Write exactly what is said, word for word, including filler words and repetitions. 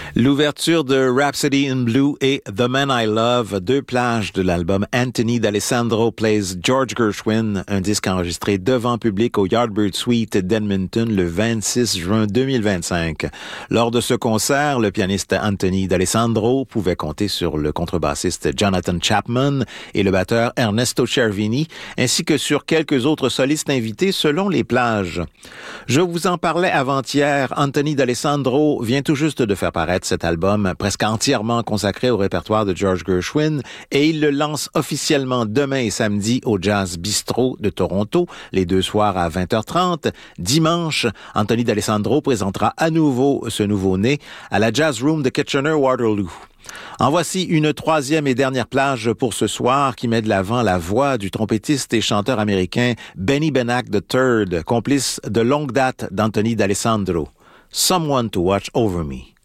L'ouverture de Rhapsody in Blue et The Man I Love, deux plages de l'album Anthony D'Alessandro Plays George Gershwin, un disque enregistré devant public au Yardbird Suite d'Edmonton le vingt-six juin deux mille vingt-cinq. Lors de ce concert, le pianiste Anthony D'Alessandro pouvait compter sur le contrebassiste Jonathan Chapman et le batteur Ernesto Cervini, ainsi que sur quelques autres solistes invités selon les plages. Je vous en parlais avant-hier, Anthony D'Alessandro vient tout juste de faire paraître cet album presque entièrement consacré au répertoire de George Gershwin et il le lance officiellement demain et samedi au Jazz Bistro de Toronto, les deux soirs à vingt heures trente. Dimanche, Anthony D'Alessandro présentera à nouveau ce nouveau-né à la Jazz Room de Kitchener-Waterloo. En voici une troisième et dernière plage pour ce soir qui met de l'avant la voix du trompettiste et chanteur américain Benny Benack the third, complice de longue date d'Anthony D'Alessandro. Someone to Watch Over Me.